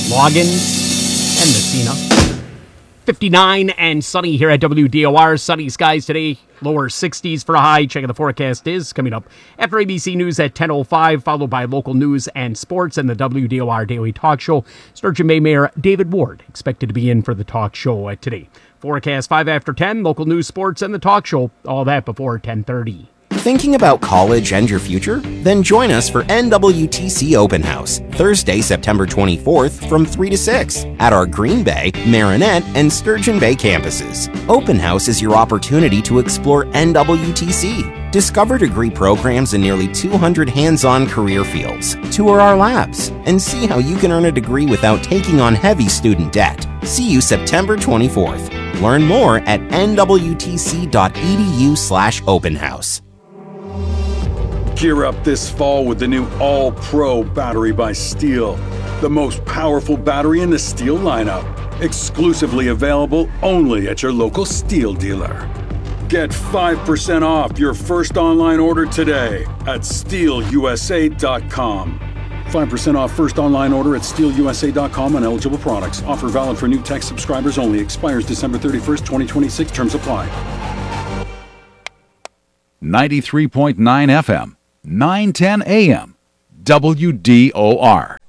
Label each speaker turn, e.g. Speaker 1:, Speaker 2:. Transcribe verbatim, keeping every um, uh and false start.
Speaker 1: Logan, and Messina. fifty-nine and sunny here at W D O R. Sunny skies today, lower sixties for a high. Checking the forecast is coming up after A B C News at ten oh five, followed by local news and sports and the W D O R Daily Talk Show. Sturgeon Bay Mayor David Ward expected to be in for the talk show today. Forecast five after ten, local news, sports, and the talk show. All that before ten thirty.
Speaker 2: Thinking about college and your future? Then join us for N W T C Open House, Thursday, September twenty-fourth from three to six at our Green Bay, Marinette, and Sturgeon Bay campuses. Open House is your opportunity to explore N W T C. Discover degree programs in nearly two hundred hands-on career fields, tour our labs, and see how you can earn a degree without taking on heavy student debt. See you September twenty-fourth. Learn more at N W T C dot E D U slash open house.
Speaker 3: Gear up this fall with the new All-Pro battery by Steel. The most powerful battery in the Steel lineup. Exclusively available only at your local Steel dealer. Get five percent off your first online order today at steel U S A dot com. five percent off first online order at steel U S A dot com on eligible products. Offer valid for new tech subscribers only. Expires December thirty-first, twenty twenty-six. Terms apply.
Speaker 4: ninety-three point nine F M, nine ten A M, W D O R.